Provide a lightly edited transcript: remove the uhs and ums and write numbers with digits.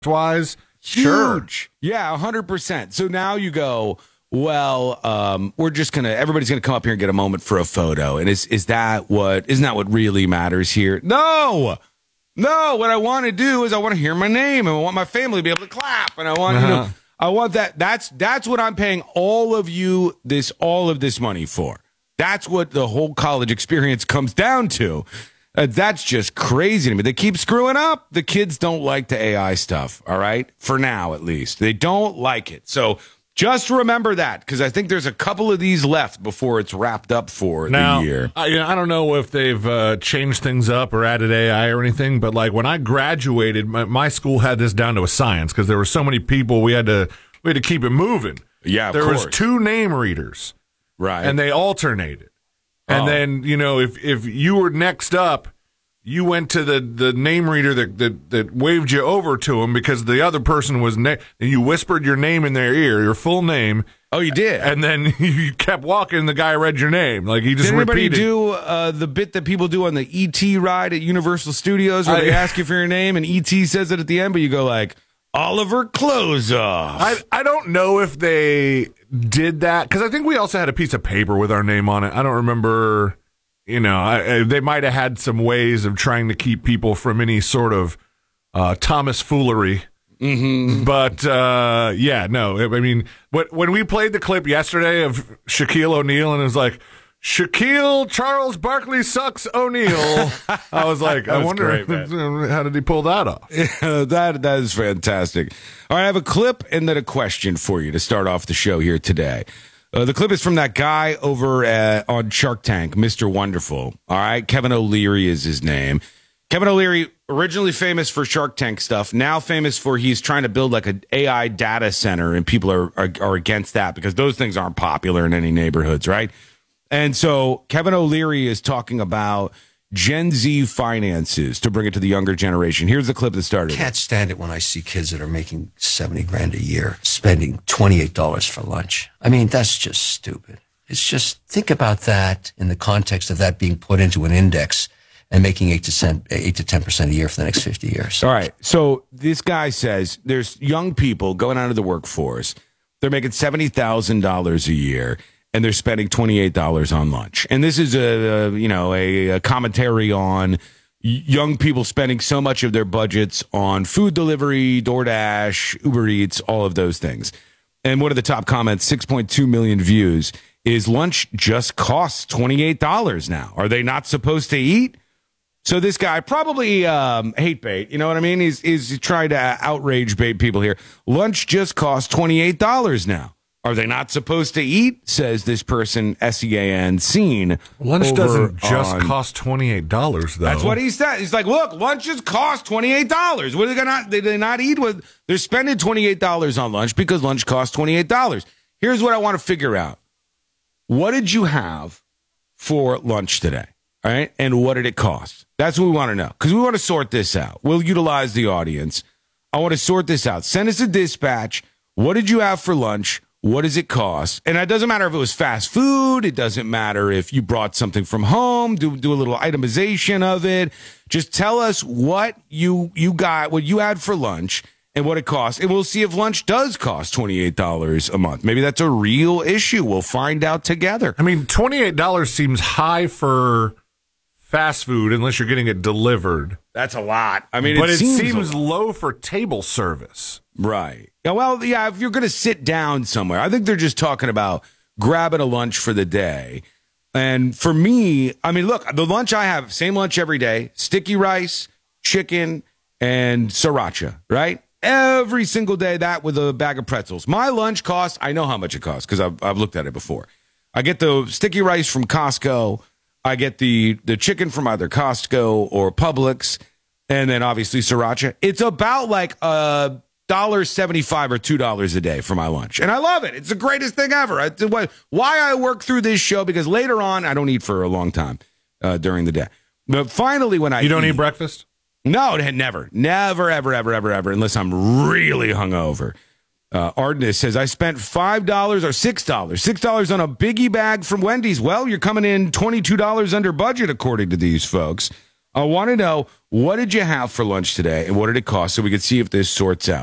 wise, huge. Yeah, 100%. So now you go, well, everybody's gonna come up here and get a moment for a photo. And isn't that what really matters here? No, what I want to do is I want to hear my name and I want my family to be able to clap. And I want, I want that. That's what I'm paying all of this money for. That's what the whole college experience comes down to. That's just crazy to me. They keep screwing up. The kids don't like the AI stuff, all right? For now, at least. They don't like it. So just remember that, because I think there's a couple of these left before it's wrapped up for the year. I don't know if they've changed things up or added AI or anything, but like when I graduated, my school had this down to a science because there were so many people, we had to keep it moving. Yeah, there was 2 name readers. Right. And they alternated. And then, if you were next up, you went to the name reader that waved you over to him because the other person was and you whispered your name in their ear, your full name. Oh, you did? And then you kept walking and the guy read your name. Like he just repeated. Did anybody do the bit that people do on the E.T. ride at Universal Studios where they ask you for your name and E.T. says it at the end, but you go like, Oliver Closeoff. I don't know if they did that because I think we also had a piece of paper with our name on it. I don't remember, they might have had some ways of trying to keep people from any sort of Thomas foolery. Mm-hmm. But, when we played the clip yesterday of Shaquille O'Neal and it was like, Shaquille Charles Barkley sucks O'Neal. I was like, I wonder how did he pull that off? Yeah, that is fantastic. All right, I have a clip and then a question for you to start off the show here today. The clip is from that guy over on Shark Tank, Mr. Wonderful. All right, Kevin O'Leary is his name. Kevin O'Leary, originally famous for Shark Tank stuff, now famous for he's trying to build like an AI data center, and people are against that because those things aren't popular in any neighborhoods, right? And so Kevin O'Leary is talking about Gen Z finances to bring it to the younger generation. Here's the clip that started. I can't stand it when I see kids that are making $70,000 a year spending $28 for lunch. I mean, that's just stupid. It's just, think about that in the context of that being put into an index and making 8 to 10% a year for the next 50 years. All right. So this guy says there's young people going out of the workforce. They're making $70,000 a year. And they're spending $28 on lunch. And this is a commentary on young people spending so much of their budgets on food delivery, DoorDash, Uber Eats, all of those things. And one of the top comments, 6.2 million views, is lunch just costs $28 now. Are they not supposed to eat? So this guy probably hate bait. You know what I mean? He's trying to outrage bait people here. Lunch just costs $28 now. Are they not supposed to eat? Says this person, SEAN, seen. Lunch doesn't just cost $28, though. That's what he said. He's like, look, lunches cost $28. What are they gonna? They not eat with? They're spending $28 on lunch because lunch costs $28. Here's what I want to figure out. What did you have for lunch today? All right, and what did it cost? That's what we want to know because we want to sort this out. We'll utilize the audience. I want to sort this out. Send us a dispatch. What did you have for lunch? What does it cost? And it doesn't matter if it was fast food. It doesn't matter if you brought something from home. Do a little itemization of it. Just tell us what you got, what you had for lunch, and what it costs. And we'll see if lunch does cost $28 a month. Maybe that's a real issue. We'll find out together. I mean, $28 seems high for fast food unless you're getting it delivered. That's a lot. I mean, but it seems low for table service. Right. Yeah, well, yeah, if you're going to sit down somewhere, I think they're just talking about grabbing a lunch for the day. And for me, I mean, look, the lunch I have, same lunch every day, sticky rice, chicken, and sriracha, right? Every single day, that with a bag of pretzels. My lunch costs, I know how much it costs because I've looked at it before. I get the sticky rice from Costco. I get the chicken from either Costco or Publix. And then obviously sriracha. It's about like $1.75 or $2 a day for my lunch. And I love it. It's the greatest thing ever. Why I work through this show, because later on, I don't eat for a long time during the day. But finally, when You don't eat breakfast? No, never, ever, unless I'm really hungover. Ardennis says, I spent $5 or $6 on a biggie bag from Wendy's. Well, you're coming in $22 under budget, according to these folks. I want to know, what did you have for lunch today and what did it cost so we could see if this sorts out.